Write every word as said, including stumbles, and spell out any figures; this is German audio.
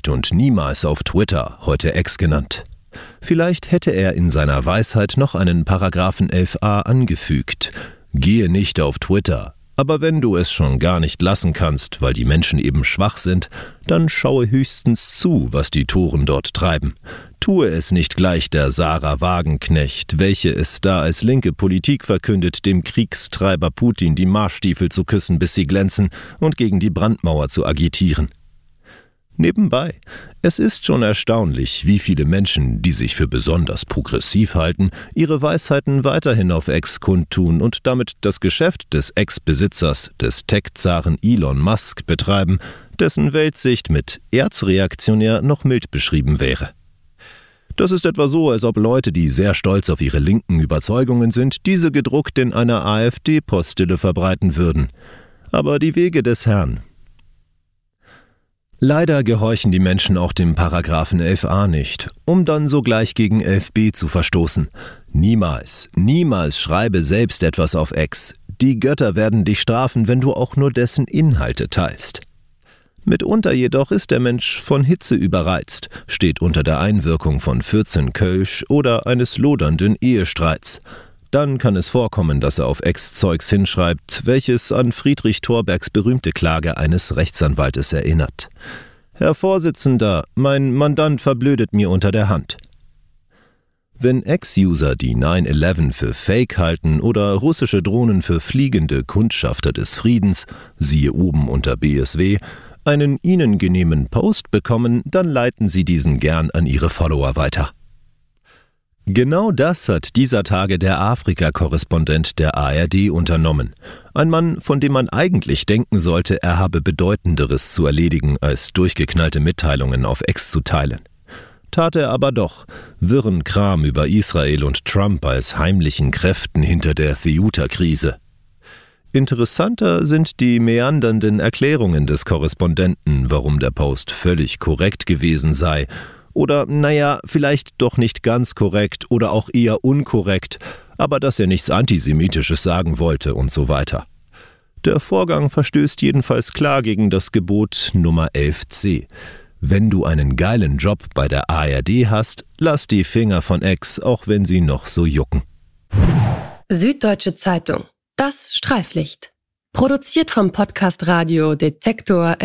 gefolgt und niemals auf Twitter, heute X genannt. Vielleicht hätte er in seiner Weisheit noch einen Paragraphen elf a angefügt. Gehe nicht auf Twitter. Aber wenn du es schon gar nicht lassen kannst, weil die Menschen eben schwach sind, dann schaue höchstens zu, was die Toren dort treiben. Tue es nicht gleich der Sarah Wagenknecht, welche es da als linke Politik verkündet, dem Kriegstreiber Putin die Marschstiefel zu küssen, bis sie glänzen, und gegen die Brandmauer zu agitieren. Nebenbei, es ist schon erstaunlich, wie viele Menschen, die sich für besonders progressiv halten, ihre Weisheiten weiterhin auf X kundtun und damit das Geschäft des Ex-Besitzers, des Tech-Zaren Elon Musk betreiben, dessen Weltsicht mit erzreaktionär noch mild beschrieben wäre. Das ist etwa so, als ob Leute, die sehr stolz auf ihre linken Überzeugungen sind, diese gedruckt in einer AfD-Postille verbreiten würden. Aber die Wege des Herrn. Leider gehorchen die Menschen auch dem Paragraphen elf a nicht, um dann sogleich gegen elf b zu verstoßen. Niemals, niemals schreibe selbst etwas auf X. Die Götter werden dich strafen, wenn du auch nur dessen Inhalte teilst. Mitunter jedoch ist der Mensch von Hitze überreizt, steht unter der Einwirkung von vierzehn Kölsch oder eines lodernden Ehestreits. Dann kann es vorkommen, dass er auf X Zeugs hinschreibt, welches an Friedrich Thorbergs berühmte Klage eines Rechtsanwaltes erinnert. Herr Vorsitzender, mein Mandant verblödet mir unter der Hand. Wenn Ex-User die neun elf für Fake halten oder russische Drohnen für fliegende Kundschafter des Friedens, siehe oben unter B S W, einen ihnen genehmen Post bekommen, dann leiten sie diesen gern an ihre Follower weiter. Genau das hat dieser Tage der Afrika-Korrespondent der A R D unternommen. Ein Mann, von dem man eigentlich denken sollte, er habe Bedeutenderes zu erledigen, als durchgeknallte Mitteilungen auf X zu teilen. Tat er aber doch, wirren Kram über Israel und Trump als heimlichen Kräften hinter der Ceuta-Krise. Interessanter sind die meandernden Erklärungen des Korrespondenten, warum der Post völlig korrekt gewesen sei, oder, naja, vielleicht doch nicht ganz korrekt oder auch eher unkorrekt, aber dass er nichts Antisemitisches sagen wollte und so weiter. Der Vorgang verstößt jedenfalls klar gegen das Gebot Nummer elf c. Wenn du einen geilen Job bei der A R D hast, lass die Finger von X, auch wenn sie noch so jucken. Süddeutsche Zeitung. Das Streiflicht. Produziert vom Podcast Radio Detektor